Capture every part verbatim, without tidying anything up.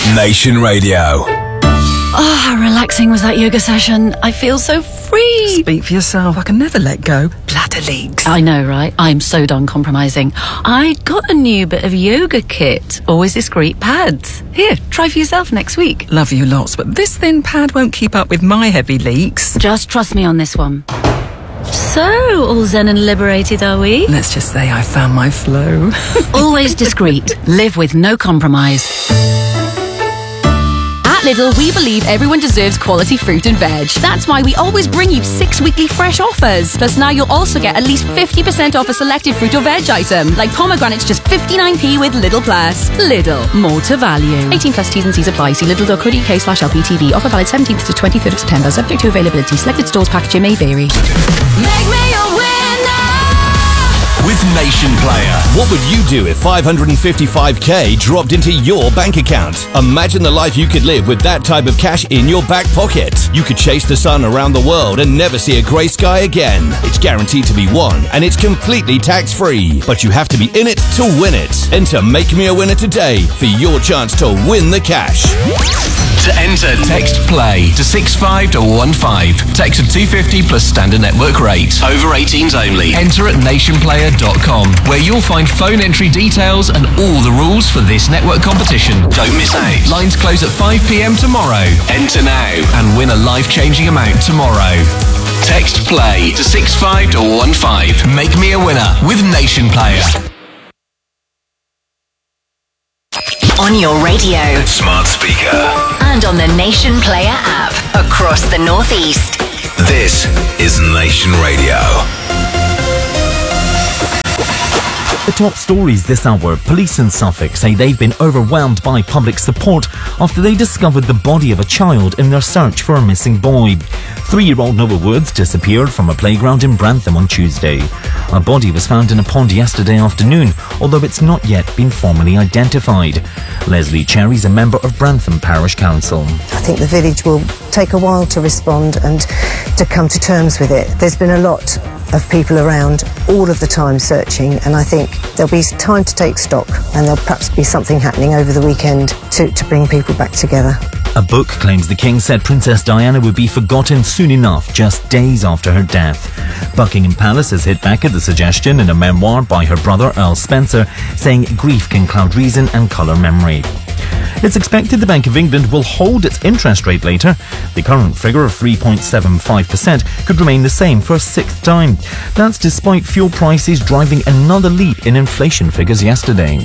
Nation Radio. Oh, how relaxing was that yoga session. I feel so free. Speak for yourself. I can never let go. Bladder leaks. I know, right? I'm so done compromising. I got a new bit of yoga kit. Always discreet pads. Here, try for yourself next week. Love you lots, but this thin pad won't keep up with my heavy leaks. Just trust me on this one. So, all zen and liberated, are we? Let's just say I found my flow. Always discreet. Live with no compromise. At Lidl, we believe everyone deserves quality fruit and veg. That's why we always bring you six weekly fresh offers. Plus now you'll also get at least fifty percent off a selected fruit or veg item, like pomegranates just fifty-nine p with Lidl Plus. Lidl, more to value. eighteen plus T's and C's apply. See lidl.co.uk slash LPTV. Offer valid seventeenth to twenty-third of September. Subject to availability. Selected stores packaging may vary. Make me a winner! With Nation Player. What would you do if five hundred fifty-five k dropped into your bank account? Imagine the life you could live with that type of cash in your back pocket. You could chase the sun around the world and never see a grey sky again. It's guaranteed to be won, and it's completely tax-free. But you have to be in it to win it. Enter Make Me a Winner today for your chance to win the cash. To enter, text PLAY to six five one five. Text to two fifty plus standard network rate. Over eighteens only. Enter at nation player dot com, where you'll find phone entry details and all the rules for this network competition. Don't miss out. Lines close at five p m tomorrow. Enter now and win a life-changing amount tomorrow. Text PLAY to six five one five. Make me a winner with Nation Player. On your radio, Smart speaker. and on the Nation Player app across the Northeast. This is Nation Radio. The top stories this hour. Police in Suffolk say they've been overwhelmed by public support after they discovered the body of a child in their search for a missing boy. Three-year-old Noah Woods disappeared from a playground in Brantham on Tuesday. A body was found in a pond yesterday afternoon, although it's not yet been formally identified. Leslie Cherry's a member of Brantham Parish Council. I think the village will take a while to respond and to come to terms with it. There's been a lot of people around all of the time searching, and I think there'll be time to take stock, and there'll perhaps be something happening over the weekend to, to bring people back together. A book claims the King said Princess Diana would be forgotten soon enough, just days after her death. Buckingham Palace has hit back at the suggestion in a memoir by her brother Earl Spencer, saying grief can cloud reason and colour memory. It's expected the Bank of England will hold its interest rate later. The current figure of three point seven five percent could remain the same for a sixth time. That's despite fuel prices driving another leap in inflation figures yesterday.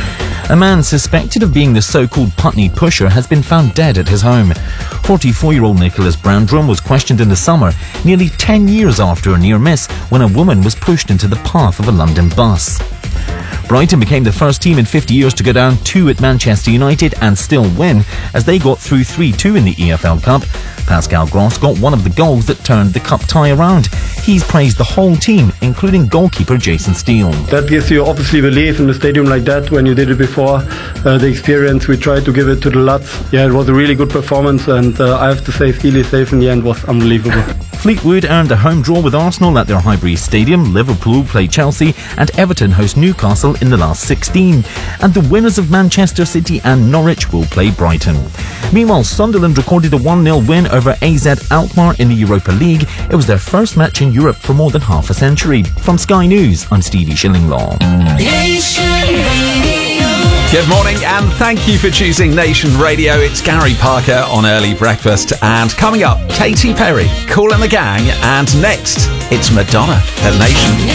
A man suspected of being the so-called Putney pusher has been found dead at his home. forty-four-year-old Nicholas Brandrum was questioned in the summer, nearly ten years after a near miss when a woman was pushed into the path of a London bus. Brighton became the first team in fifty years to go down two at Manchester United and still win, as they got through three two in the E F L Cup. Pascal Gross got one of the goals that turned the cup tie around. He's praised the whole team, including goalkeeper Jason Steele. That gives you obviously belief in a stadium like that when you did it before. Uh, the experience, we tried to give it to the lads. Yeah, it was a really good performance, and uh, I have to say Steele save in the end was unbelievable. Fleetwood earned a home draw with Arsenal at their Highbury Stadium. Liverpool play Chelsea and Everton host Newcastle in the last sixteen. And the winners of Manchester City and Norwich will play Brighton. Meanwhile, Sunderland recorded a one nil win over A Z Alkmaar in the Europa League. It was their first match in Europe for more than half a century. From Sky News, I'm Stevie Shillinglaw. Good morning and thank you for choosing Nation Radio. It's Gary Parker on Early Breakfast, and coming up, Katy Perry, Kool and the Gang, and next, it's Madonna at Nation.